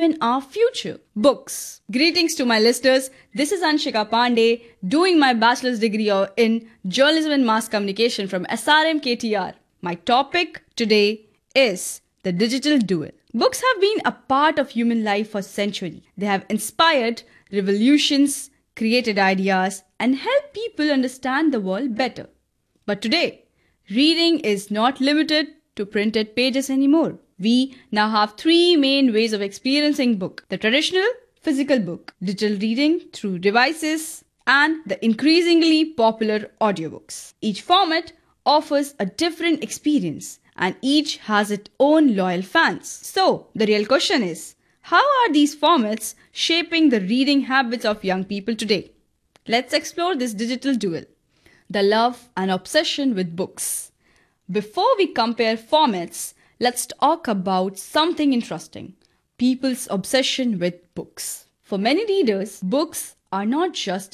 even our future. Books. Greetings to my listeners. This is Anshika Pandey, doing my bachelor's degree in Journalism and Mass Communication from SRM KTR. My topic today is the digital duel. Books have been a part of human life for centuries. They have inspired revolutions, created ideas, and helped people understand the world better. But today, reading is not limited to printed pages anymore. We now have three main ways of experiencing book: the traditional physical book, digital reading through devices, and the increasingly popular audiobooks. Each format offers a different experience and each has its own loyal fans. So, the real question is, how are these formats shaping the reading habits of young people today? Let's explore this digital duel, the love and obsession with books. Before we compare formats, let's talk about something interesting: people's obsession with books. For many readers, books are not just